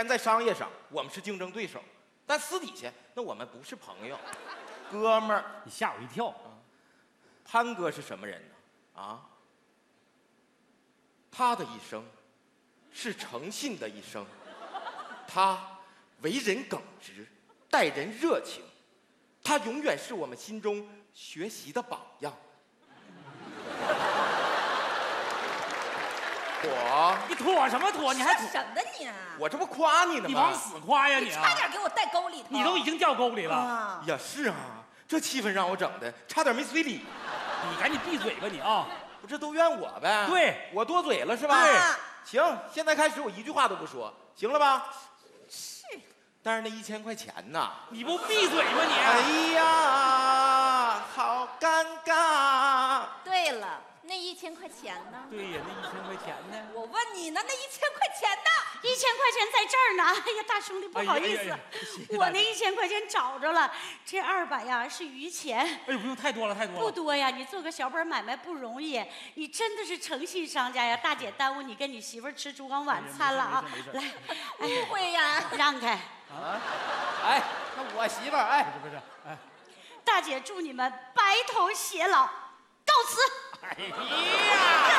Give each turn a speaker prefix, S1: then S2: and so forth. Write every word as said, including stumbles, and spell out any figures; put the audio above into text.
S1: 在商业上我们是竞争对手，但私底下那我们不是朋友，哥们儿。
S2: 你吓我一跳。
S1: 潘哥是什么人呢？啊，他的一生是诚信的一生，他为人耿直，待人热情，他永远是我们心中学习的榜样。我，
S2: 你妥什么妥？你还
S3: 说什么你？
S1: 我这不夸你呢吗？
S2: 你往死夸呀你！
S3: 差点给我带沟里头。
S2: 你都已经掉沟里了。
S3: 啊
S1: 呀，是啊，这气氛让我整的差点没随礼。
S2: 你赶紧闭嘴吧你啊！
S1: 不，这都怨我呗？
S2: 对，
S1: 我多嘴了是吧？
S3: 对。
S1: 行，现在开始我一句话都不说，行了吧？
S3: 是。
S1: 但是那一千块钱呐，
S2: 你不闭嘴吗你？
S1: 哎呀，好尴尬。
S3: 对了，那一千块钱呢？
S2: 对呀，那一千块钱呢？
S3: 我问你呢，那一千块钱呢？
S4: 一千块钱在这儿呢。哎呀，大兄弟，不好意思，
S2: 哎呀哎呀
S4: 我那一千块钱找着了，这二百呀是余钱。
S2: 哎呦，不用太多了，太多了。
S4: 不多呀，你做个小本买卖不容易，你真的是诚信商家呀！大姐耽误你跟你媳妇儿吃烛光晚餐了啊！来，哎
S3: 误会呀！
S4: 让开。
S5: 啊，哎，那我媳妇儿，哎，
S2: 不是不是，哎，
S4: 大姐祝你们白头偕老，告辞。
S2: 哎呀！